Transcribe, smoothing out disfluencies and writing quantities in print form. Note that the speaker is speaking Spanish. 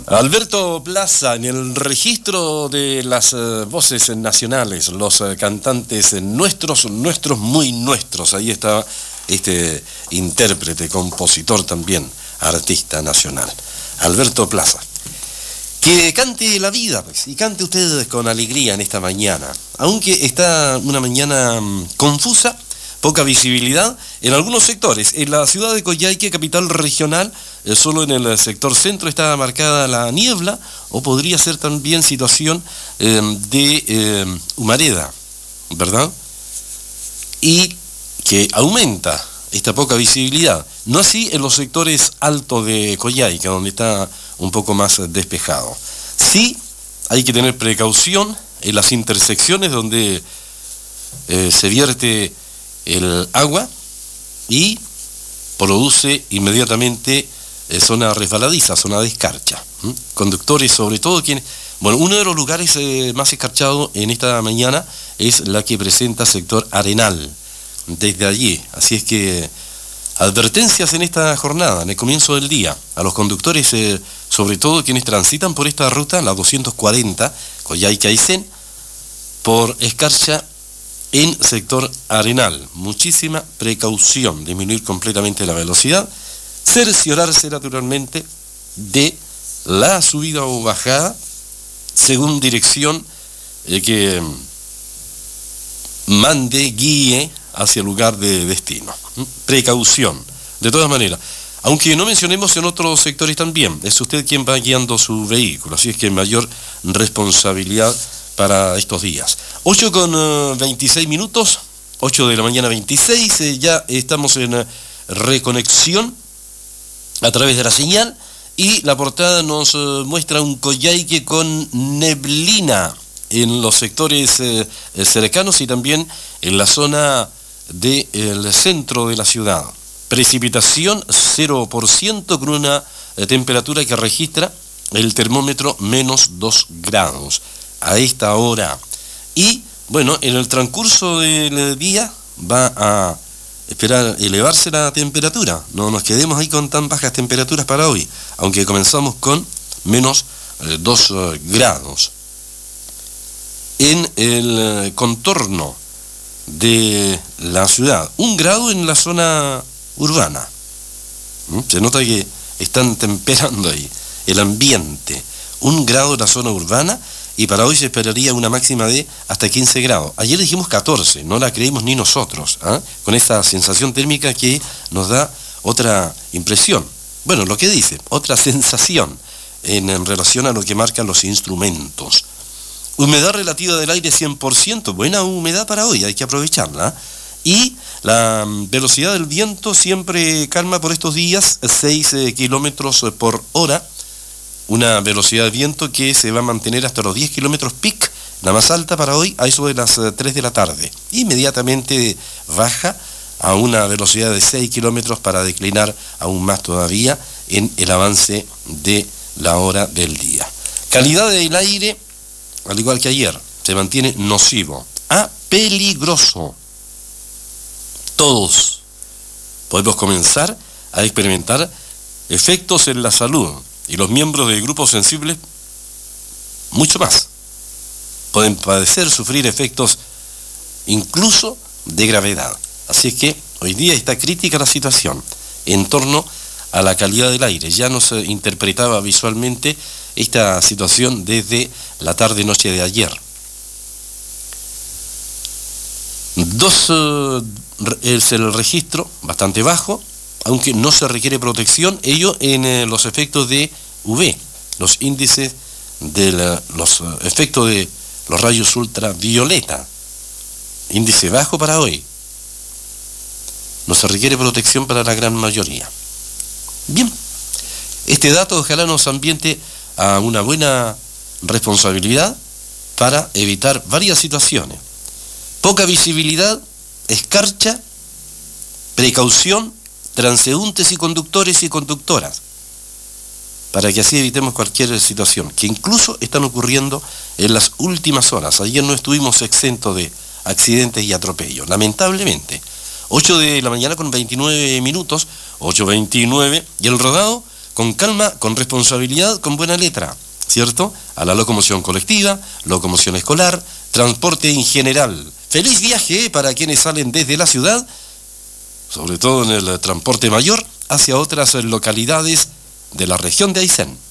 Alberto Plaza, en el registro de las voces nacionales, los cantantes nuestros, muy nuestros. Ahí está este intérprete, compositor también, artista nacional, Alberto Plaza. Que cante la vida, pues, y cante usted con alegría en esta mañana. Aunque está una mañana confusa, poca visibilidad en algunos sectores. En la ciudad de Coyhaique, capital regional, solo en el sector centro está marcada la niebla, o podría ser también situación de humareda, ¿verdad? Y que aumenta esta poca visibilidad. No así en los sectores altos de Coyhaique, donde está un poco más despejado. Sí, hay que tener precaución en las intersecciones donde se vierte el agua y produce inmediatamente zona resbaladiza, zona de escarcha. Conductores, sobre todo quienes... Bueno, uno de los lugares más escarchados en esta mañana es la que presenta sector Arenal, desde allí. Así es que advertencias en esta jornada, en el comienzo del día, a los conductores, sobre todo quienes transitan por esta ruta, la 240, Coyhaique-Aysén, por escarcha en sector Arenal. Muchísima precaución, disminuir completamente la velocidad, cerciorarse naturalmente de la subida o bajada según dirección que mande, guíe hacia el lugar de destino. Precaución, de todas maneras. Aunque no mencionemos en otros sectores también, es usted quien va guiando su vehículo, así es que mayor responsabilidad para estos días. 8:26 minutos, 8 de la mañana 26, ya estamos en reconexión a través de la señal, y la portada nos muestra un Coyhaique con neblina en los sectores cercanos y también en la zona del centro de la ciudad. Precipitación 0%, con una temperatura que registra el termómetro -2 grados a esta hora. Y bueno, en el transcurso del día va a esperar elevarse la temperatura. No nos quedemos ahí con tan bajas temperaturas para hoy, aunque comenzamos con -2 grados. En el contorno de la ciudad, 1 grado en la zona urbana. Se nota que están temperando ahí el ambiente. 1 grado en la zona urbana, y para hoy se esperaría una máxima de hasta 15 grados. Ayer dijimos 14, no la creímos ni nosotros, con esa sensación térmica que nos da otra impresión. Bueno, lo que dice, otra sensación en relación a lo que marcan los instrumentos. Humedad relativa del aire 100%, buena humedad para hoy, hay que aprovecharla. Y la velocidad del viento siempre calma por estos días, 6 kilómetros por hora. Una velocidad de viento que se va a mantener hasta los 10 kilómetros peak, la más alta para hoy, a eso de las 3 de la tarde. Inmediatamente baja a una velocidad de 6 kilómetros para declinar aún más todavía en el avance de la hora del día. Calidad del aire, al igual que ayer, se mantiene nocivo a peligroso. Todos podemos comenzar a experimentar efectos en la salud, y los miembros de grupos sensibles mucho más. Pueden padecer, sufrir efectos incluso de gravedad. Así es que hoy día está crítica la situación en torno a la calidad del aire. Ya nos interpretaba visualmente esta situación desde la tarde-noche de ayer. 2 es el registro, bastante bajo, aunque no se requiere protección, ello en los efectos de UV, los índices de los efectos de los rayos ultravioleta. Índice bajo para hoy. No se requiere protección para la gran mayoría. Bien, este dato ojalá nos ambiente a una buena responsabilidad para evitar varias situaciones. Poca visibilidad, escarcha, precaución, transeúntes y conductores y conductoras, para que así evitemos cualquier situación, que incluso están ocurriendo en las últimas horas. Ayer no estuvimos exentos de accidentes y atropellos, lamentablemente. 8 de la mañana con 29 minutos, 8:29, y el rodado con calma, con responsabilidad, con buena letra, ¿cierto? A la locomoción colectiva, locomoción escolar, transporte en general. Feliz viaje para quienes salen desde la ciudad, sobre todo en el transporte mayor, hacia otras localidades de la región de Aysén.